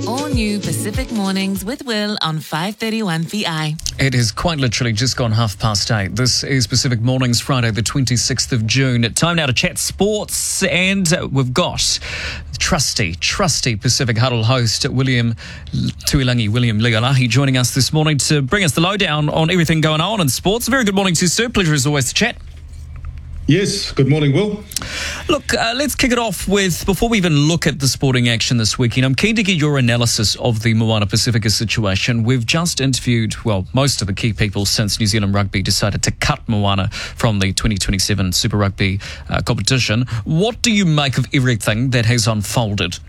All new Pacific Mornings with Will on 531 VI. It is quite literally just gone 8:30. This is Pacific Mornings, Friday, the 26th of June. Time now to chat sports, and we've got trusty Pacific Huddle host William Leolahi joining us this morning to bring us the lowdown on everything going on in sports. Very good morning to you, sir. Pleasure as always to chat. Yes, good morning, Will. Look, let's kick it off with, before we even look at the sporting action this weekend, I'm keen to get your analysis of the Moana Pacifica situation. We've just interviewed, most of the key people since New Zealand Rugby decided to cut Moana from the 2027 Super Rugby competition. What do you make of everything that has unfolded?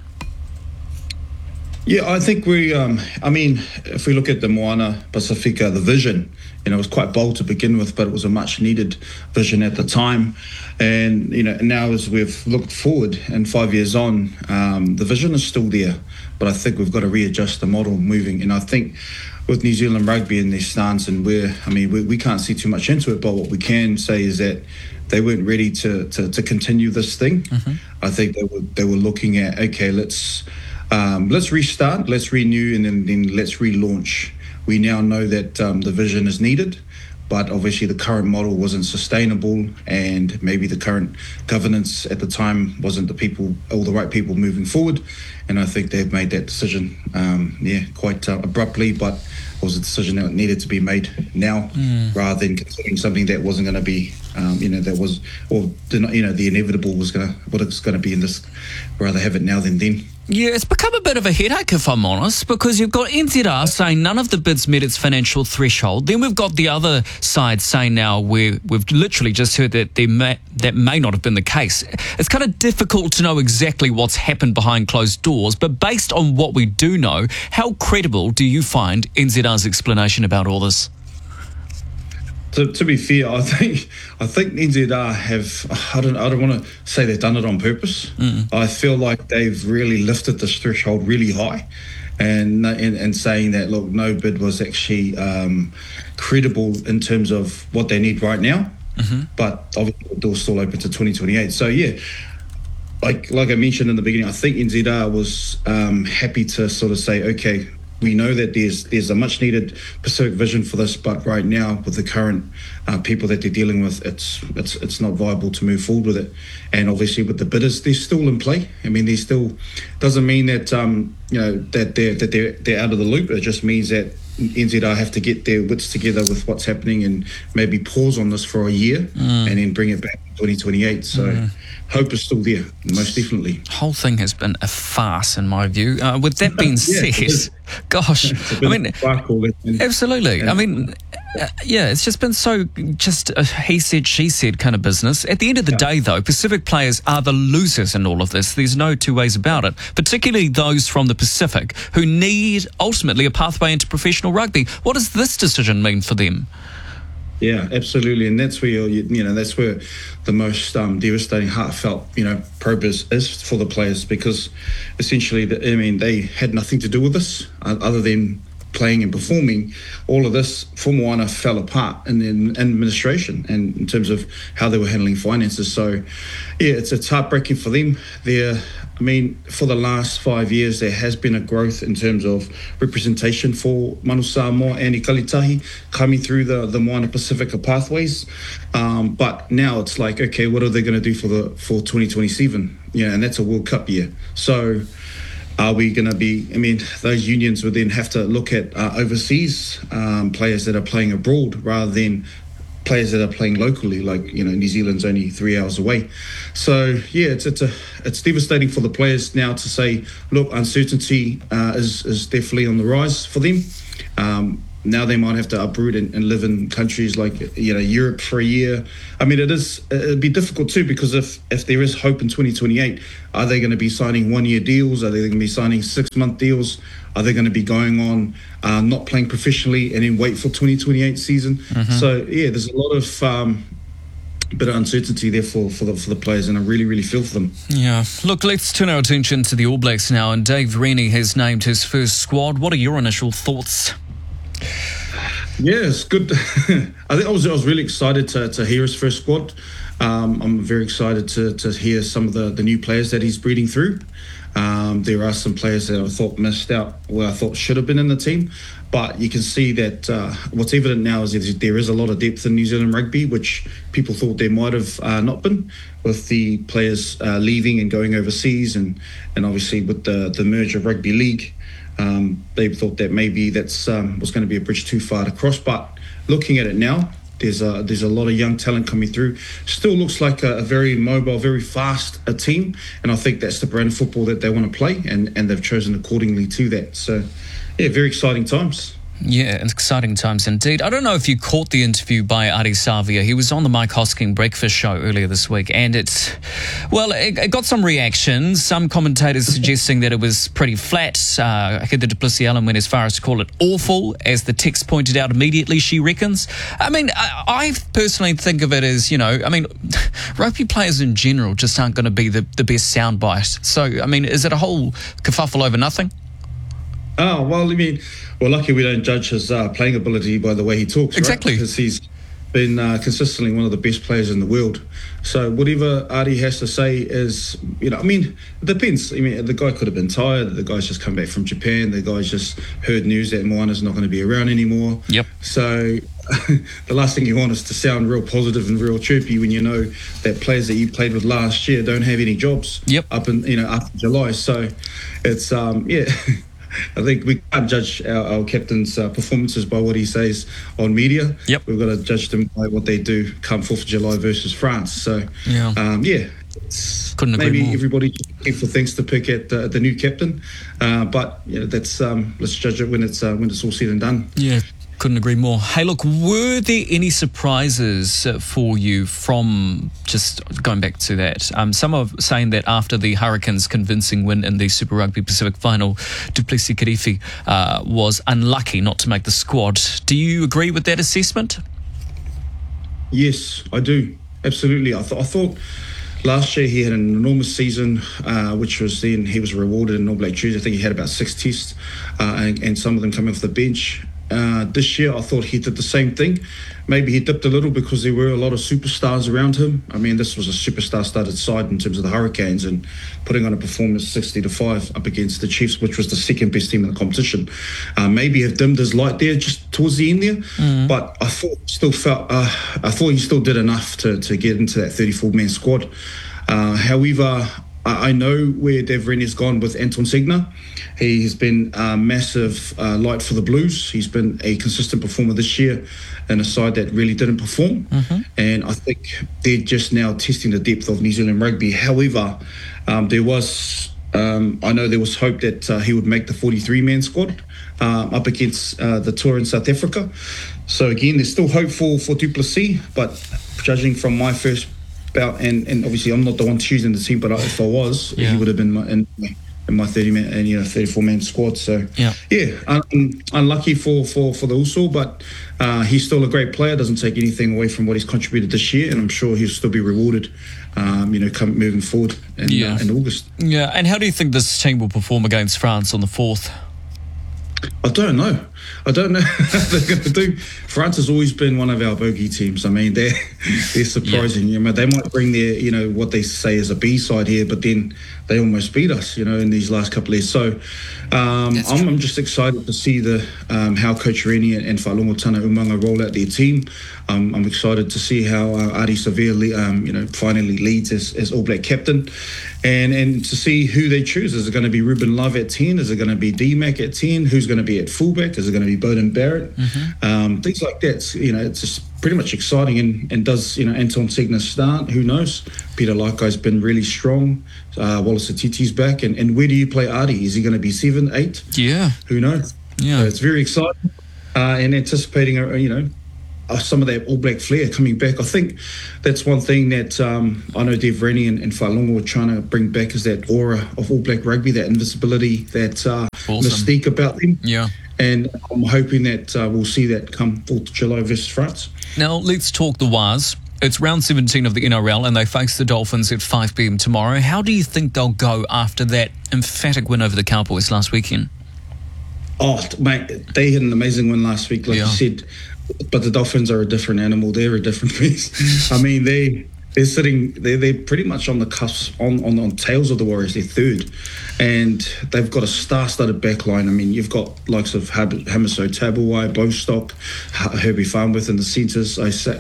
Yeah, I think if we look at the Moana Pacifica, the vision, it was quite bold to begin with, but it was a much needed vision at the time. And, now as we've looked forward and 5 years on, the vision is still there, but I think we've got to readjust the model moving. And I think with New Zealand Rugby in their stance, and we can't see too much into it, but what we can say is that they weren't ready to continue this thing. Mm-hmm. I think they were looking at, okay, let's restart, let's renew, and then let's relaunch. We now know that the vision is needed, but obviously the current model wasn't sustainable, and maybe the current governance at the time wasn't all the right people moving forward. And I think they've made that decision, quite abruptly, but it was a decision that needed to be made now, rather than considering something that wasn't going to be, the inevitable was what it's going to be in this. Rather have it now than then. Yeah, it's become a bit of a headache, if I'm honest, because you've got NZR saying none of the bids met its financial threshold. Then we've got the other side saying now we've literally just heard that that may not have been the case. It's kind of difficult to know exactly what's happened behind closed doors, but based on what we do know, how credible do you find NZR's explanation about all this? To be fair, I think NZR have, I don't want to say they've done it on purpose. I feel like they've really lifted this threshold really high, and saying that, look, no bid was actually credible in terms of what they need right now. Mm-hmm. But obviously the door's still open to 2028. So yeah, like I mentioned in the beginning, I think NZR was happy to sort of say, okay, we know that there's a much needed Pacific vision for this, but right now with the current people that they're dealing with, it's not viable to move forward with it. And obviously with the bidders, they're still in play. I mean, they still doesn't mean that that they're out of the loop. It just means that NZR have to get their wits together with what's happening and maybe pause on this for a year and then bring it back in 2028. So hope is still there, most definitely. The whole thing has been a farce in my view. With that being said, gosh, absolutely. I mean, it's just been just a he said, she said kind of business. At the end of the day, though, Pacific players are the losers in all of this. There's no two ways about it, particularly those from the Pacific who need ultimately a pathway into professional rugby. What does this decision mean for them? Yeah, absolutely, and that's where that's where the most devastating, heartfelt, purpose is for the players, because essentially, they had nothing to do with this other than playing and performing. All of this for Moana fell apart in administration and in terms of how they were handling finances. So, yeah, it's heartbreaking for them. For the last 5 years, there has been a growth in terms of representation for Manu Samoa and Ikalitahi coming through the Moana Pacifica pathways. But now it's like, okay, what are they going to do for 2027? And that's a World Cup year. So are we going to be, those unions would then have to look at overseas players that are playing abroad rather than players that are playing locally, like New Zealand's only 3 hours away. So yeah, it's devastating for the players now to say, look, uncertainty is definitely on the rise for them. Now they might have to uproot and live in countries like Europe for a year. It'd be difficult too, because if there is hope in 2028, are they going to be signing 1 year deals? Are they going to be signing 6 month deals? Are they going to be going on not playing professionally and then wait for 2028 season? Mm-hmm. So yeah, there's a lot of bit of uncertainty there for the players, and I really, really feel for them. Yeah. Look, let's turn our attention to the All Blacks now, and Dave Rennie has named his first squad. What are your initial thoughts? Yeah, it's good. I think I was really excited to hear his first squad. I'm very excited to hear some of the new players that he's breeding through. There are some players that I thought missed out, where I thought should have been in the team. But you can see that what's evident now is that there is a lot of depth in New Zealand rugby, which people thought there might have not been, with the players leaving and going overseas, and obviously with the merge of Rugby League. They thought that maybe that's was going to be a bridge too far to cross. But looking at it now, there's a lot of young talent coming through. Still looks like a very mobile, very fast team, and I think that's the brand of football that they want to play, and they've chosen accordingly to that. So, yeah, very exciting times. Yeah, exciting times indeed. I don't know if you caught the interview by Ardie Savea. He was on the Mike Hosking Breakfast Show earlier this week, and it got some reactions. Some commentators suggesting that it was pretty flat. Heather du Plessis-Allen went as far as to call it awful, as the text pointed out immediately, she reckons. I mean, I personally think of it as, rugby players in general just aren't going to be the best soundbite. So, I mean, is it a whole kerfuffle over nothing? Oh, well, we're lucky we don't judge his playing ability by the way he talks. Exactly. Right? Because he's been consistently one of the best players in the world. So whatever Ardie has to say is, it depends. The guy could have been tired. The guy's just come back from Japan. The guy's just heard news that Moana's not going to be around anymore. Yep. So the last thing you want is to sound real positive and real chirpy when you know that players that you played with last year don't have any jobs. Yep. Up in after July. So it's I think we can't judge our captain's performances by what he says on media. Yep. We've got to judge them by what they do come 4th of July versus France. So, Couldn't agree maybe more. everybody for things to pick at the new captain. But that's let's judge it when it's all said and done. Yeah. Couldn't agree more. Hey, look, were there any surprises for you from just going back to that? Some are saying that after the Hurricanes' convincing win in the Super Rugby Pacific final, du Plessis-Kirifi was unlucky not to make the squad. Do you agree with that assessment? Yes, I do. Absolutely. I thought last year he had an enormous season, which was then he was rewarded in All Black Tuesday. I think he had about 6 tests, and some of them coming off the bench. This year I thought he did the same thing. Maybe he dipped a little because there were a lot of superstars around him. This was a superstar-studded side in terms of the Hurricanes, and putting on a performance 60-5 up against the Chiefs, which was the second best team in the competition. Maybe have dimmed his light there just towards the end there, but I thought he still did enough to get into that 34-man squad. However, I know where Dave Rennie's gone with Anton Segner. He's been a massive light for the Blues. He's been a consistent performer this year in a side that really didn't perform. And I think they're just now testing the depth of New Zealand rugby. However, there was hope that he would make the 43-man squad up against the tour in South Africa. So again, there's still hope for du Plessis, but judging from my first bout, and obviously I'm not the one choosing the team, but if I was, he would have been in my 30-man and 34-man squad. So unlucky for the Uso, but he's still a great player. Doesn't take anything away from what he's contributed this year, and I'm sure he'll still be rewarded. Moving forward in August. Yeah, and how do you think this team will perform against France on the 4th? I don't know how they're going to do. France has always been one of our bogey teams. They're surprising. They might bring their, what they say is a B side here, but then they almost beat us, in these last couple of years. So I'm just excited to see how Coach Rennie and Whaolongo Tana Umaga roll out their team. I'm excited to see how Ardie Savea, finally leads as All Black captain, and to see who they choose. Is it going to be Ruben Love at 10? Is it going to be D-Mac at 10? Who's going to be at fullback? Is it going to be Bowden Barrett? Things like that. It's just pretty much exciting. And does Anton Segner start? Who knows? Peter Laikai's been really strong. Wallace Atiti's back. And where do you play Ardie? Is he going to be 7, 8? Yeah. Who knows? Yeah. So it's very exciting. And anticipating, some of that All Black flair coming back. I think that's one thing that I know Dev Rennie and Whaolongo were trying to bring back, is that aura of All Black rugby, that invisibility, that mystique about them. Yeah. And I'm hoping that we'll see that come 4th of July versus France. Now, let's talk the Waz. It's round 17 of the NRL, and they face the Dolphins at 5 p.m. tomorrow. How do you think they'll go after that emphatic win over the Cowboys last weekend? Oh, mate, they had an amazing win last week, like you said. But the Dolphins are a different animal. They're a different beast. They're pretty much on the cusp, on tails of the Warriors. They're third, and they've got a star-studded backline. I mean, you've got likes of Hamiso Tabuai, Bostock, Herbie Farnworth in the centres.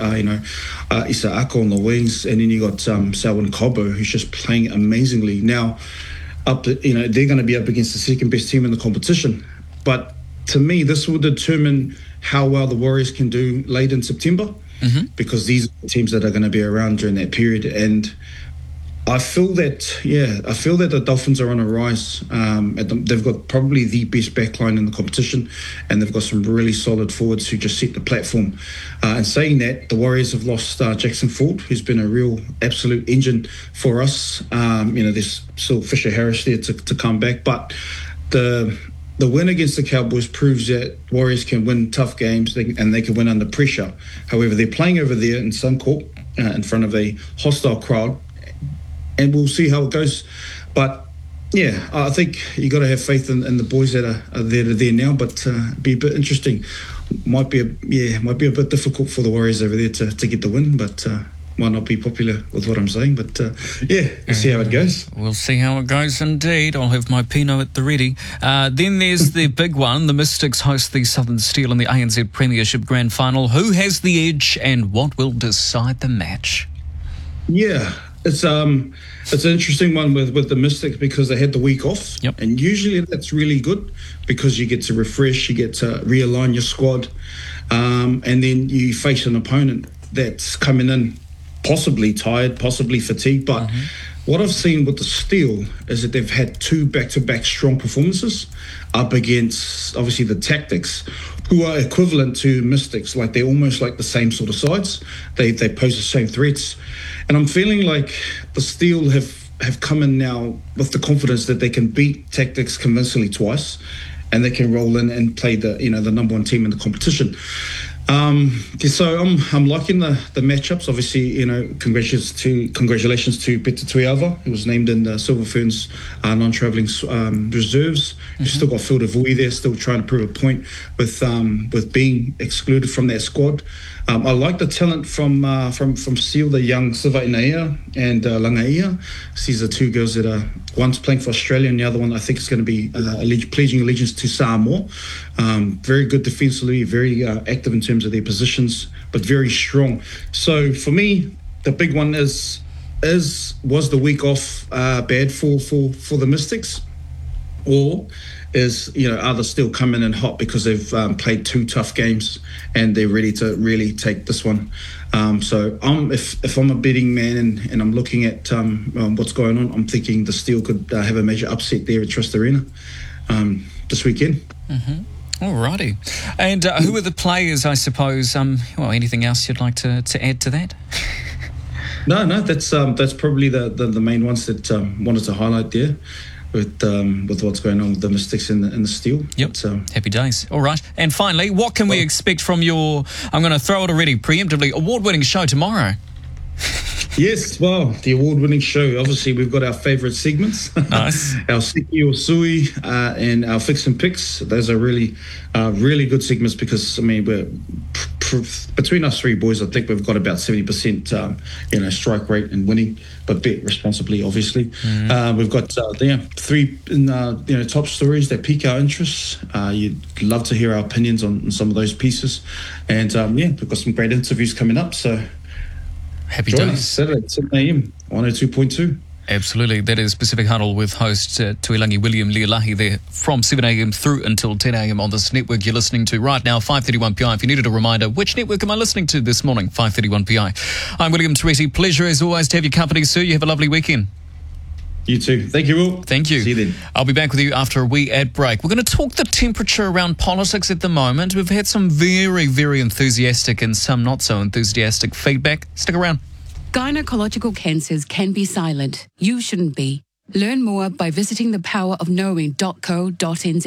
Isa Ako on the wings, and then you got Selwyn Cobbo, who's just playing amazingly now. They're going to be up against the second best team in the competition. But to me, this will determine how well the Warriors can do late in September. Mm-hmm. Because these are the teams that are going to be around during that period, and I feel that the Dolphins are on a rise. They've got probably the best backline in the competition, and they've got some really solid forwards who just set the platform. And saying that, the Warriors have lost Jackson Ford, who's been a real absolute engine for us. There's still Fisher Harris there to come back, but the win against the Cowboys proves that Warriors can win tough games and they can win under pressure. However, they're playing over there in Suncorp in front of a hostile crowd, and we'll see how it goes. But yeah, I think you got to have faith in the boys that are there now. But be a bit interesting. Might be a bit difficult for the Warriors over there to get the win, but. Might not be popular with what I'm saying, but we'll see how it goes. We'll see how it goes indeed. I'll have my Pinot at the ready. Then there's the big one. The Mystics host the Southern Steel in the ANZ Premiership Grand Final. Who has the edge and what will decide the match? Yeah, it's an interesting one with the Mystics because they had the week off. Yep. And usually that's really good because you get to refresh, you get to realign your squad, and then you face an opponent that's coming in possibly tired, possibly fatigued. But what I've seen with the Steel is that they've had two back-to-back strong performances up against, obviously, the Tactics, who are equivalent to Mystics. Like, they're almost like the same sort of sides. They pose the same threats. And I'm feeling like the Steel have come in now with the confidence that they can beat Tactics convincingly twice, and they can roll in and play the number one team in the competition. So I'm liking the matchups. Obviously, congratulations to Peter Tuiava, who was named in the Silver Ferns non-travelling reserves. Mm-hmm. You've still got Phil DeVoe there, still trying to prove a point with being excluded from that squad. I like the talent from Steel, the young Siva Inaia and Langaia. These are two girls that are one's playing for Australia and the other one I think is going to be pledging allegiance to Samoa. Very good defensively, very active in terms of their positions, but very strong. So for me, the big one was the week off bad for the Mystics, or are they still coming in hot because they've played two tough games and they're ready to really take this one? So if I'm a betting man and I'm looking at what's going on, I'm thinking the Steel could have a major upset there at Trust Arena this weekend. Mm-hmm. Alrighty. And who are the players, I suppose? Anything else you'd like to add to that? No, that's probably the main ones that wanted to highlight there. With what's going on with the Mystics and the Steel. Yep. Happy days. All right. And finally, what can we expect from your, I'm going to throw it already preemptively, award-winning show tomorrow? Yes, well, the award-winning show. Obviously, we've got our favourite segments. Nice. Our Siki or Sui and our Fix and Picks. Those are really, really good segments because, we're between us three boys, I think we've got about 70% strike rate and winning, but bet responsibly, obviously. Mm-hmm. We've got three top stories that pique our interests. You'd love to hear our opinions on some of those pieces. And, we've got some great interviews coming up, so... Happy days. Saturday, 7 a.m, 102.2. Absolutely. That is Pacific Huddle with host Tuilangi William Lealahi there from 7 a.m. through until 10 a.m. on this network you're listening to right now, 531 PI. If you needed a reminder, which network am I listening to this morning? 531 PI. I'm William Toretti. Pleasure as always to have your company, sir. You have a lovely weekend. You too. Thank you, Will. Thank you. See you then. I'll be back with you after a wee ad break. We're going to talk the temperature around politics at the moment. We've had some very, very enthusiastic and some not so enthusiastic feedback. Stick around. Gynecological cancers can be silent. You shouldn't be. Learn more by visiting thepowerofknowing.co.nz.